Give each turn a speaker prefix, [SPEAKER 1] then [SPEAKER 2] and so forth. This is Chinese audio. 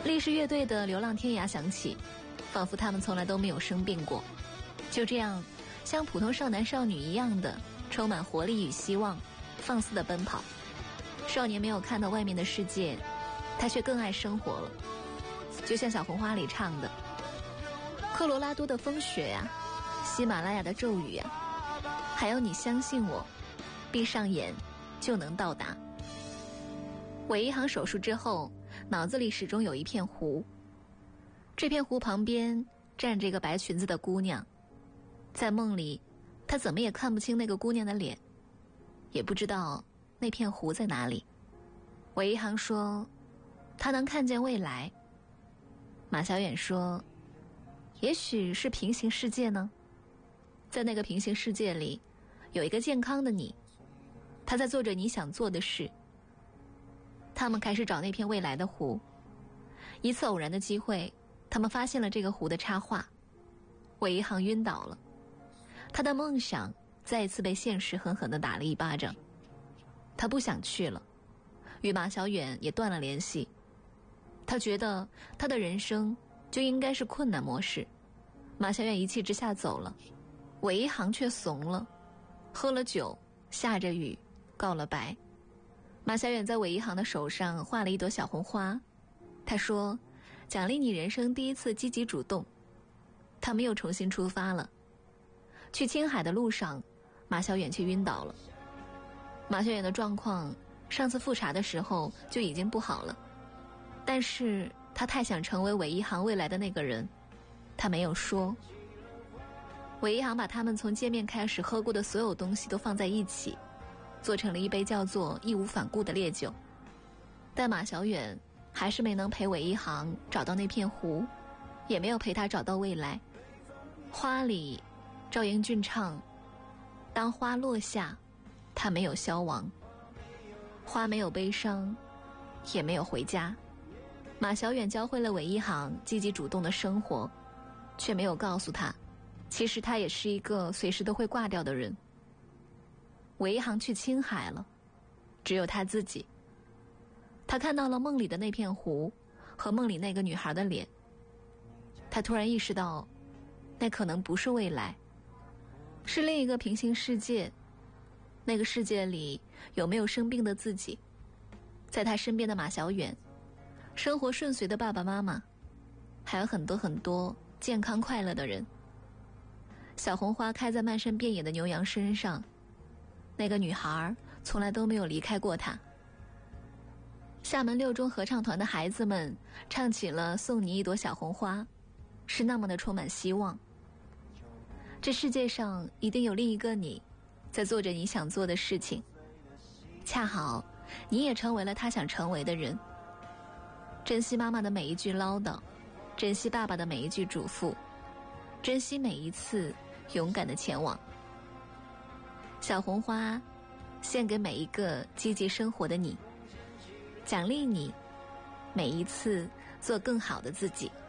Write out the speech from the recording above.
[SPEAKER 1] 力士乐队的《流浪天涯》响起，仿佛他们从来都没有生病过，就这样像普通少男少女一样的充满活力与希望，放肆地奔跑。少年没有看到外面的世界，他却更爱生活了。就像小红花里唱的，科罗拉多的风雪呀，喜马拉雅的骤雨呀，还有你相信我，闭上眼就能到达。韦一航手术之后，脑子里始终有一片湖，这片湖旁边站着一个白裙子的姑娘，在梦里他怎么也看不清那个姑娘的脸，也不知道那片湖在哪里。韦一航说他能看见未来，马小远说也许是平行世界呢，在那个平行世界里有一个健康的你，他在做着你想做的事。他们开始找那片未来的湖，一次偶然的机会，他们发现了这个湖的插画。韦一航晕倒了，他的梦想再一次被现实狠狠地打了一巴掌。他不想去了，与马小远也断了联系。他觉得他的人生就应该是困难模式。马小远一气之下走了，韦一航却怂了，喝了酒，下着雨，告了白。马小远在韦一航的手上画了一朵小红花，他说奖励你人生第一次积极主动。他们又重新出发了。去青海的路上，马小远却晕倒了。马小远的状况上次复查的时候就已经不好了，但是他太想成为韦一航未来的那个人，他没有说。韦一航把他们从见面开始喝过的所有东西都放在一起，做成了一杯叫做义无反顾的烈酒。但马小远还是没能陪韦一航找到那片湖，也没有陪他找到未来。花里赵英俊唱，当花落下，他没有消亡，花没有悲伤，也没有回家。马小远教会了韦一航积极主动的生活，却没有告诉他，其实他也是一个随时都会挂掉的人。韦一航去青海了，只有他自己。他看到了梦里的那片湖和梦里那个女孩的脸，他突然意识到那可能不是未来，是另一个平行世界。那个世界里有没有生病的自己，在他身边的马小远，生活顺遂的爸爸妈妈，还有很多很多健康快乐的人。小红花开在漫山遍野的牛羊身上，那个女孩从来都没有离开过他。厦门六中合唱团的孩子们唱起了送你一朵小红花，是那么的充满希望。这世界上一定有另一个你，在做着你想做的事情，恰好你也成为了他想成为的人。珍惜妈妈的每一句唠叨，珍惜爸爸的每一句嘱咐，珍惜每一次勇敢的前往。小红花献给每一个积极生活的你，奖励你每一次做更好的自己。